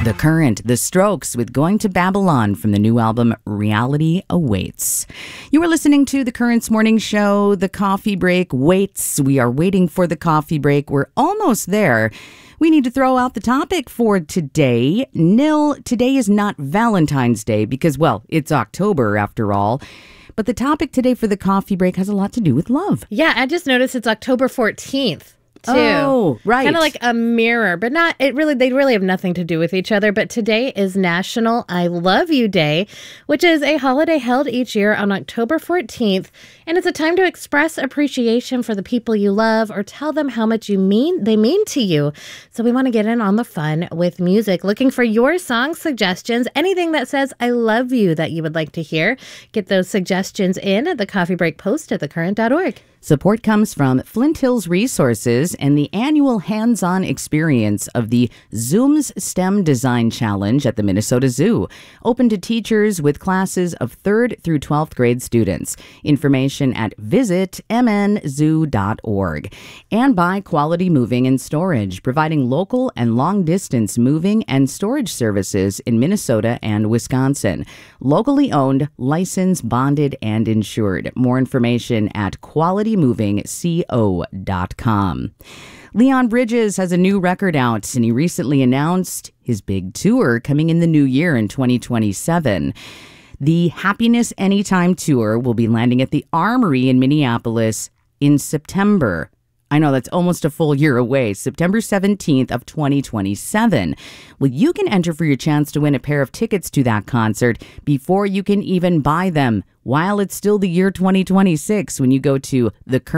The Current, The Strokes with Going to Babylon from the new album Reality Awaits. You are listening to The Current's morning show. The coffee break waits. We are waiting for the coffee break. We're almost there. We need to throw out the topic for today. Today is not Valentine's Day because, well, it's October after all. But the topic today for the coffee break has a lot to do with love. Yeah, I just noticed it's October 14th. Too. Oh, right. Kind of like a mirror, but not, they really have nothing to do with each other. But today is National I Love You Day, which is a holiday held each year on October 14th. And it's a time to express appreciation for the people you love or tell them how much they mean to you. So we want to get in on the fun with music, looking for your song suggestions, anything that says I love you that you would like to hear. Get those suggestions in at the Coffee Break post at thecurrent.org. Support comes from Flint Hills Resources and the annual hands-on experience of the Zooms STEM Design Challenge at the Minnesota Zoo, open to teachers with classes of 3rd through 12th grade students. Information at visitmnzoo.org. And by Quality Moving and Storage, providing local and long-distance moving and storage services in Minnesota and Wisconsin. Locally owned, licensed, bonded, and insured. More information at qualitymovingco.com. Leon Bridges has a new record out, and he recently announced his big tour coming in the new year in 2027. The Happiness Anytime Tour will be landing at the Armory in Minneapolis in September. I know that's almost a full year away, September 17th of 2027. Well, you can enter for your chance to win a pair of tickets to that concert before you can even buy them while it's still the year 2026 when you go to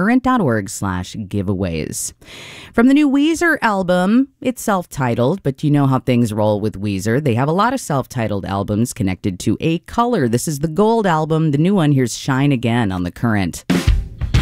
thecurrent.org/giveaways. From the new Weezer album, it's self-titled, but you know how things roll with Weezer. They have a lot of self-titled albums connected to a color. This is the Gold album. The new one, here's Shine Again on The Current.